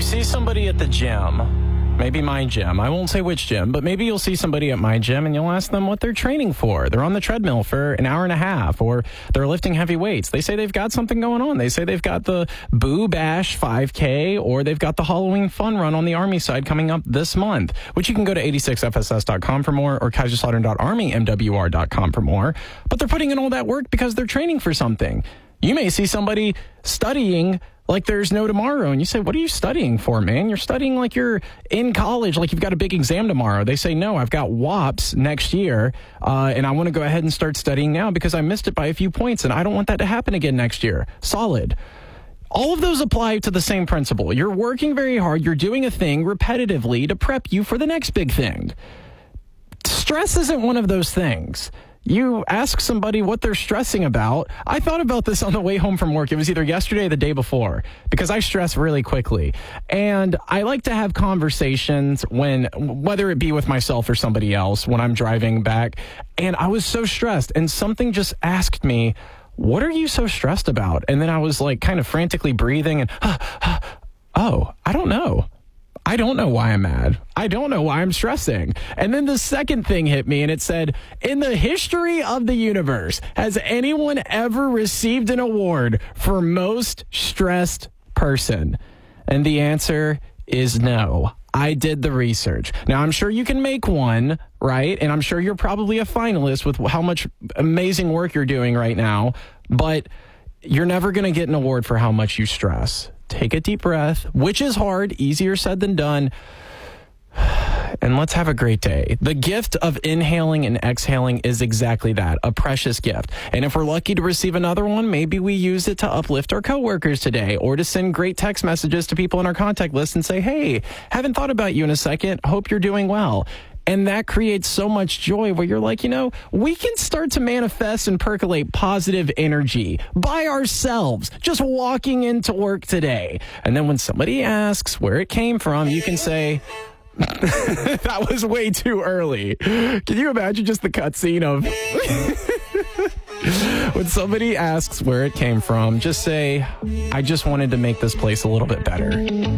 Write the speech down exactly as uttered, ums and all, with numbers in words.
see somebody at the gym, maybe my gym. I won't say which gym, but maybe you'll see somebody at my gym and you'll ask them what they're training for. They're on the treadmill for an hour and a half, or they're lifting heavy weights. They say they've got something going on. They say they've got the Boo Bash five K, or they've got the Halloween Fun Run on the Army side coming up this month, which you can go to eighty-six F S S dot com for more, or kaiserslautern dot army m w r dot com for more. But they're putting in all that work because they're training for something. You may see somebody studying like there's no tomorrow, and you say, what are you studying for, man? You're studying like you're in college, like you've got a big exam tomorrow. They say, no, I've got W A Ps next year, uh, and I want to go ahead and start studying now because I missed it by a few points, and I don't want that to happen again next year. Solid. All of those apply to the same principle. You're working very hard. You're doing a thing repetitively to prep you for the next big thing. Stress isn't one of those things. You ask somebody what they're stressing about. I thought about this on the way home from work. It was either yesterday or the day before, because I stress really quickly. And I like to have conversations when, whether it be with myself or somebody else, when I'm driving back. And I was so stressed, and something just asked me, what are you so stressed about? And then I was like kind of frantically breathing and, oh, I don't know. I don't know why I'm mad. I don't know why I'm stressing. And then the second thing hit me, and it said, in the history of the universe, has anyone ever received an award for most stressed person? And the answer is no. I did the research. Now, I'm sure you can make one, right? And I'm sure you're probably a finalist with how much amazing work you're doing right now, but you're never going to get an award for how much you stress. Take a deep breath, which is hard, easier said than done, and let's have a great day. The gift of inhaling and exhaling is exactly that, a precious gift. And if we're lucky to receive another one, maybe we use it to uplift our coworkers today, or to send great text messages to people in our contact list and say, hey, haven't thought about you in a second. Hope you're doing well. And that creates so much joy where you're like, you know, we can start to manifest and percolate positive energy by ourselves, just walking into work today. And then when somebody asks where it came from, you can say, that was way too early. Can you imagine just the cutscene of when somebody asks where it came from, just say, I just wanted to make this place a little bit better.